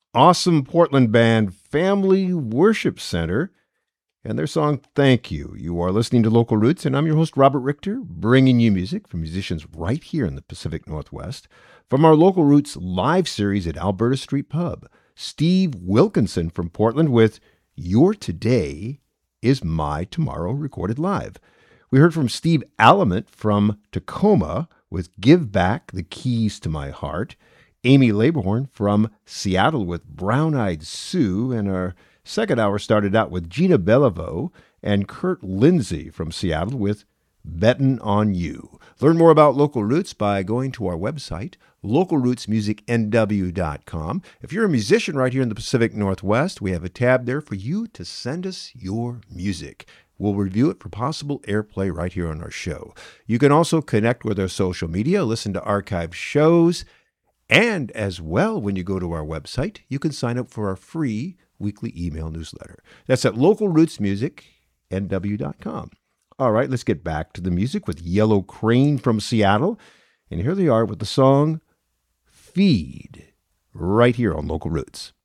awesome Portland band Family Worship Center and their song Thank You. You are listening to Local Roots, and I'm your host, Robert Richter, bringing you music from musicians right here in the Pacific Northwest. From our Local Roots live series at Alberta Street Pub, Steve Wilkinson from Portland with Your Today is My Tomorrow, recorded live. We heard from Steve Alamant from Tacoma with Give Back the Keys to My Heart, Amy Laberhorn from Seattle with Brown Eyed Sue, and our second hour started out with Gina Beliveau and Kurt Lindsay from Seattle with Bettin' on You. Learn more about Local Roots by going to our website, localrootsmusicnw.com. If you're a musician right here in the Pacific Northwest, we have a tab there for you to send us your music. We'll review it for possible airplay right here on our show. You can also connect with our social media, listen to archived shows, and as well, when you go to our website, you can sign up for our free weekly email newsletter. That's at localrootsmusicnw.com. All right, let's get back to the music with Yellow Crane from Seattle. And here they are with the song Feed, right here on Local Roots.